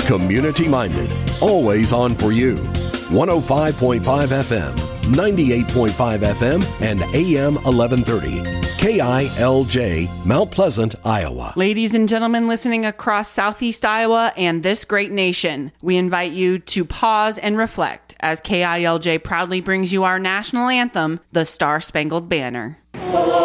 Community-minded, always on for you. 105.5 FM, 98.5 FM, and AM 1130. KILJ, Mount Pleasant, Iowa. Ladies and gentlemen listening across Southeast Iowa and this great nation, we invite you to pause and reflect as KILJ proudly brings you our national anthem, the Star-Spangled Banner.